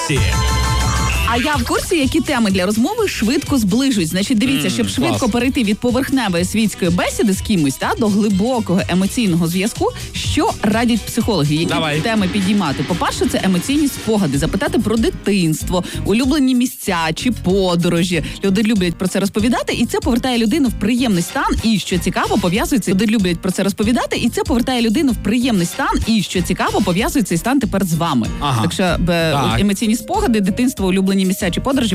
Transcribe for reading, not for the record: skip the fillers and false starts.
курсі. А я в курсі, які теми для розмови швидко зближують. Значить, дивіться, щоб швидко перейти від поверхневої світської бесіди з кимось до глибокого емоційного зв'язку, що радять психологи, які теми підіймати. По-перше, це емоційні спогади, запитати про дитинство, улюблені місця чи подорожі. Люди люблять про це розповідати, і це повертає людину в приємний стан. І що цікаво, пов'язується. Люди люблять про це розповідати, і це повертає людину в приємний стан. І що цікаво, пов'язує цей стан тепер з вами. Так що емоційні спогади, дитинство, улюблені місця чи подорожі